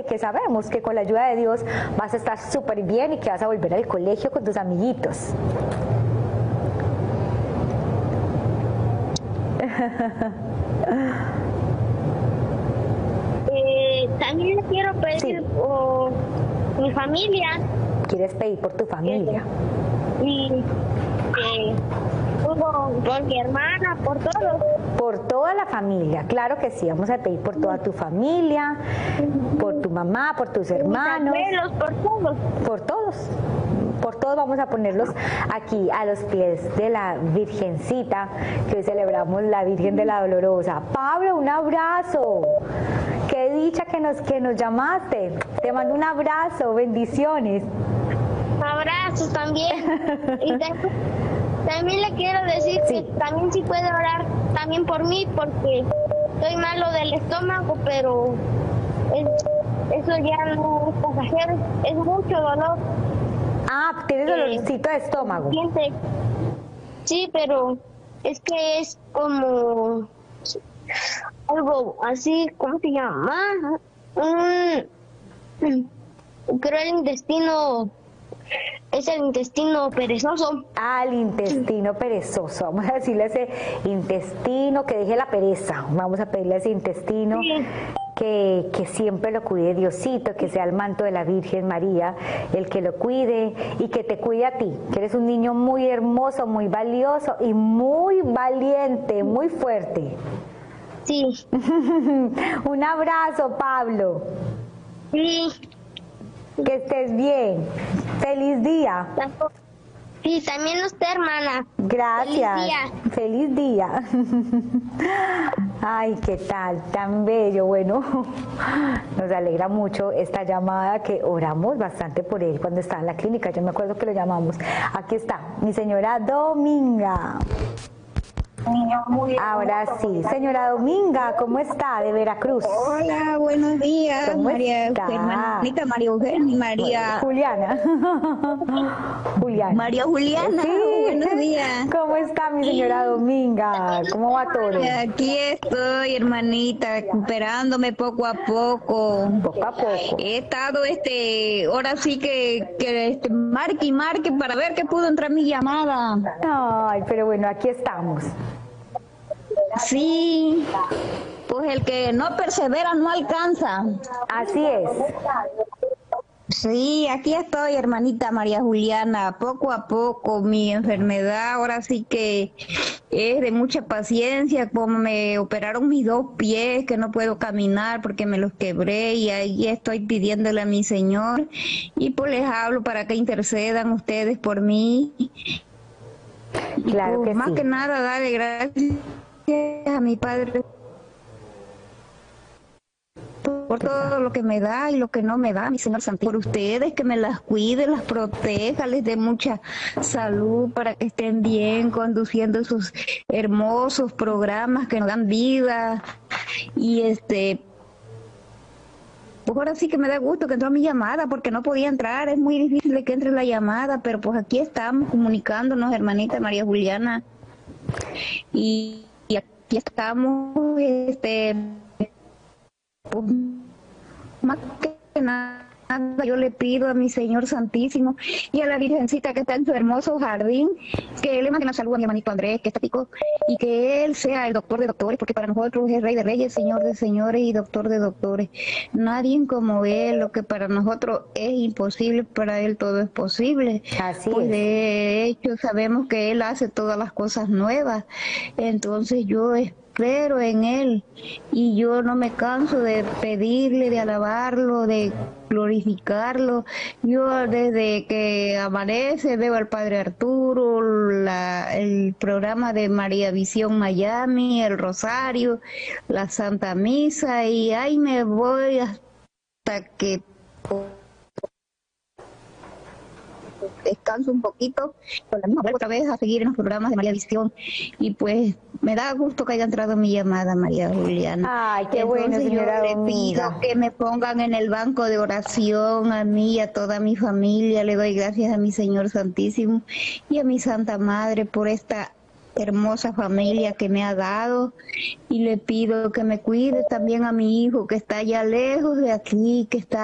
que sabemos que con la ayuda de Dios vas a estar súper bien y que vas a volver al colegio con tus amiguitos. También le quiero pedir por mi familia. ¿Quieres pedir por tu familia? Y por mi hermana, por todos. Por toda la familia, claro que sí, vamos a pedir por toda tu familia, por tu mamá, por tus hermanos. Mis abuelos, por todos. Por todos. Por todos vamos a ponerlos aquí a los pies de la Virgencita, que hoy celebramos la Virgen de la Dolorosa. Pablo, un abrazo. Qué dicha que nos llamaste. Te mando un abrazo, bendiciones. Abrazos también. Y también le quiero decir que también sí puede orar también por mí, porque estoy malo del estómago, pero eso ya no es pasajero, es mucho dolor. Ah, tienes dolorcito de estómago. Sí, pero es que es como algo así, ¿cómo se llama? Creo el intestino, es el intestino perezoso. Ah, el intestino perezoso. Vamos a decirle a ese intestino que deje la pereza. Vamos a pedirle a ese intestino que siempre lo cuide Diosito, que sea el manto de la Virgen María, el que lo cuide y que te cuide a ti, que eres un niño muy hermoso, muy valioso y muy valiente, muy fuerte. Sí. Un abrazo, Pablo. Sí. Que estés bien. Feliz día. Sí, también usted, hermana. Gracias. Feliz día. Ay, qué tal, tan bello. Bueno, nos alegra mucho esta llamada, que oramos bastante por él cuando estaba en la clínica. Yo me acuerdo que lo llamamos. Aquí está, mi señora Dominga. Ahora sí, señora Dominga, ¿cómo está? De Veracruz. Hola, buenos días, María hermanita María Eugenia, María Juliana. Juliana. María Juliana, sí. Buenos días. ¿Cómo está mi señora Dominga? ¿Cómo va todo? Aquí estoy, hermanita, recuperándome poco a poco. Poco a poco. He estado, ahora sí que marque y marque para ver que pudo entrar mi llamada. Ay, pero bueno, aquí estamos. Sí, pues el que no persevera no alcanza. Así es. Sí, aquí estoy, hermanita María Juliana, poco a poco. Mi enfermedad ahora sí que es de mucha paciencia, como me operaron mis 2 pies, que no puedo caminar porque me los quebré, y ahí estoy pidiéndole a mi Señor, y pues les hablo para que intercedan ustedes por mí. Claro, pues, que más sí. que nada darle gracias a mi Padre por todo lo que me da y lo que no me da, mi Señor Santísimo. Por ustedes, que me las cuide, las proteja, les dé mucha salud para que estén bien conduciendo sus hermosos programas que nos dan vida. Y pues ahora sí que me da gusto que entró mi llamada, porque no podía entrar, es muy difícil que entre la llamada, pero pues aquí estamos comunicándonos, hermanita María Juliana. Y aquí estamos, pues, más que nada yo le pido a mi Señor Santísimo y a la Virgencita que está en su hermoso jardín, que le mande la salud a mi hermanito Andrés, que está pico, y que él sea el doctor de doctores, porque para nosotros es Rey de Reyes, Señor de Señores y Doctor de Doctores. Nadie como él, lo que para nosotros es imposible, para él todo es posible. Así pues es. De hecho sabemos que él hace todas las cosas nuevas, entonces yo espero en él, y yo no me canso de pedirle, de alabarlo, de glorificarlo. Yo desde que amanece veo al Padre Arturo, el programa de María Visión Miami, el Rosario, la Santa Misa, y ahí me voy hasta que descanso un poquito, con la misma vuelvo otra vez a seguir en los programas de María Visión, y pues me da gusto que haya entrado mi llamada, María Juliana. Ay, qué bueno, señora yo le Dominga. pido que me pongan en el banco de oración a mí y a toda mi familia. Le doy gracias a mi Señor Santísimo y a mi Santa Madre por esta hermosa familia que me ha dado, y le pido que me cuide también a mi hijo que está allá lejos de aquí, que está